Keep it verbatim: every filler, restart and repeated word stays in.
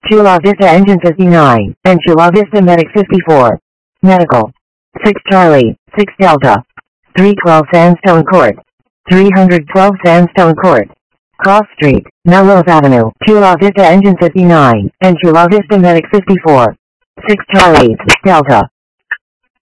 Chula Vista Engine fifty-nine, and Chula Vista Medic fifty-four. Medical. six Charlie, six Delta. three twelve Sandstone Court. three twelve Sandstone Court. Cross Street, Melrose Avenue. Chula Vista Engine fifty-nine, and Chula Vista Medic fifty-four. six Charlie, Delta.